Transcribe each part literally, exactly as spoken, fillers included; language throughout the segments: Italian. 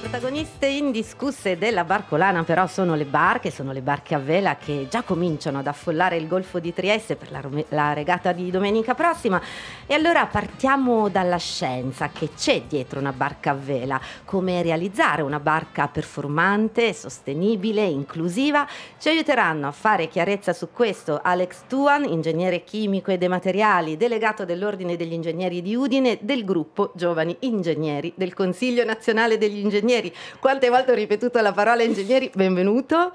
Protagoniste indiscusse della barcolana però sono le barche, sono le barche a vela che già cominciano ad affollare il Golfo di Trieste per la, la regata di domenica prossima. E allora partiamo dalla scienza. Che c'è dietro una barca a vela? Come realizzare una barca performante, sostenibile, inclusiva? Ci aiuteranno a fare chiarezza su questo Alex Tuan, ingegnere chimico e dei materiali, delegato dell'Ordine degli Ingegneri di Udine, del gruppo Giovani Ingegneri del Consiglio Nazionale degli Ingegneri. Quante volte ho ripetuto la parola ingegneri? Benvenuto.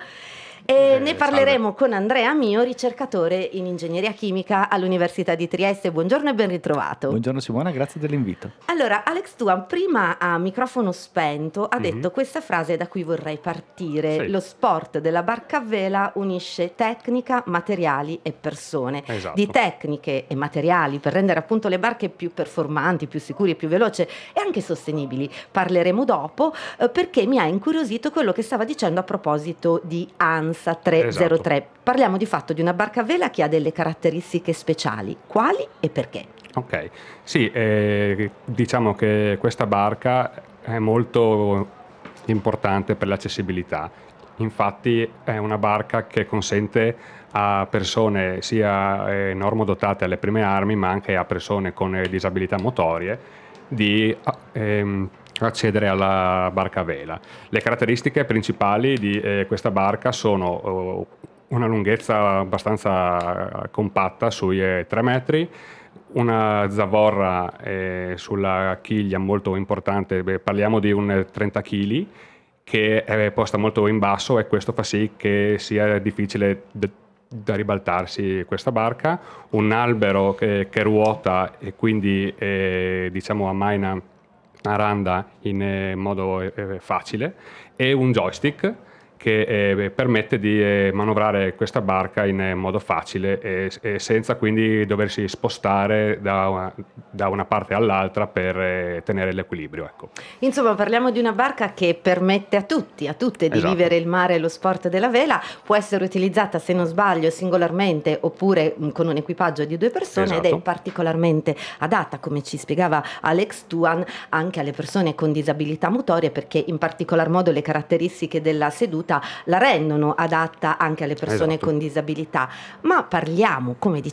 E Eh, ne parleremo salve. con Andrea Mio, ricercatore in ingegneria chimica all'Università di Trieste. Buongiorno e ben ritrovato. Buongiorno Simona, grazie dell'invito. Allora, Alex Tuan prima a microfono spento ha Mhm. detto questa frase da cui vorrei partire: Sì. lo sport della barca a vela unisce tecnica, materiali e persone. Esatto. Di tecniche e materiali per rendere appunto le barche più performanti, più sicuri, più veloci e anche sostenibili parleremo dopo, eh, perché mi ha incuriosito quello che stava dicendo a proposito di ANSA trecenttre. Esatto. Parliamo di fatto di una barca a vela che ha delle caratteristiche speciali. Quali e perché? Ok, sì, eh, diciamo che questa barca è molto importante per l'accessibilità. Infatti è una barca che consente a persone sia eh, normodotate alle prime armi, ma anche a persone con eh, disabilità motorie di ehm, accedere alla barca a vela. Le caratteristiche principali di eh, questa barca sono oh, una lunghezza abbastanza compatta sui eh, tre metri, una zavorra eh, sulla chiglia molto importante, beh, parliamo di un trenta chili, che è posta molto in basso e questo fa sì che sia difficile d- da ribaltarsi questa barca, un albero che, che ruota e quindi eh, diciamo ammaina a randa in eh, modo eh, facile, e un joystick che eh, permette di eh, manovrare questa barca in eh, modo facile e, e senza quindi doversi spostare da una, da una parte all'altra per eh, tenere l'equilibrio. Ecco. Insomma, parliamo di una barca che permette a tutti, a tutte di Esatto. vivere il mare e lo sport della vela. Può essere utilizzata, se non sbaglio, singolarmente oppure mh, con un equipaggio di due persone. Ed è Esatto. particolarmente adatta, come ci spiegava Alex Tuan, anche alle persone con disabilità motorie, perché in particolar modo le caratteristiche della seduta la rendono adatta anche alle persone Esatto. con disabilità. Ma parliamo, come